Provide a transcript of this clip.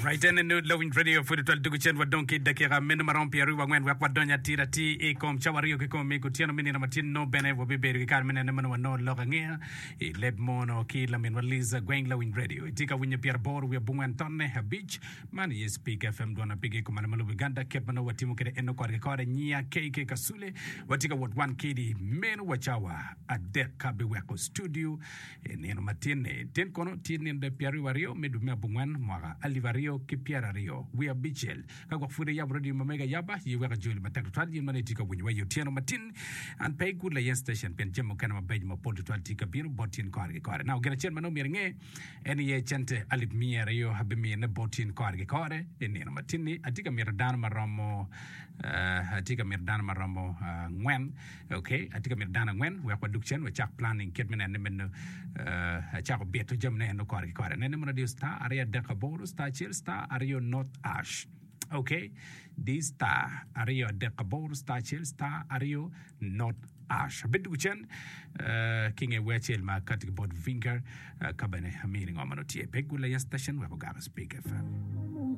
Right, and no loving radio for the 12 Duguchen wa donki dakira minimum Pierre Wangwen wa donya tira ti e com chawario ke com me kutiano minina matin no bene wo bebe Carmen and no no logangia e lebmono ki la min waliza gweng loving radio itika winya Pierre Bor we bungwan tonne ha beach mani speak FM dona pigi ko manamalu Uganda kepano watimu kede eno kwa rekore nyia KK Kasule watika what 1 KD menu wachawa adeka beweko studio neno matine ten kono tin de Pierre Wario medumia bungwan mwaga alivario kipiara rio we are bichel kagwa fure ya radio mamega yaba yiweka juli matak twali manetika winyi wayo tiano matin and pay good la yen station pen jemo kana mabeji maponto twali tika bino botin kore now gena chen mano miringe eni ye chente alit miya rio habimi ne botin kore eni matini atika mirdana maramo ngwen okay atika mirdana ngwen we kwa dukchen we chak planning kitmen and men chak beto jamne no kore nene mo radio star area dekaboro star chill star area north ash okay this star area dekaboro star chill star area north ash biduchen kinge wechel ma katik bod finger kabane meaning omano tie pegula station we go speak FM